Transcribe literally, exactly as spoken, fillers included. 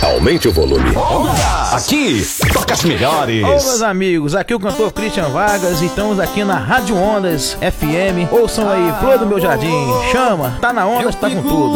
Aumente o volume. Aqui, toca as melhores. Ô, meus amigos, aqui o cantor Christian Vargas e estamos aqui na Rádio Ondas F M. Ouçam aí, Flor do Meu Jardim. Chama, tá na onda, tá com tudo.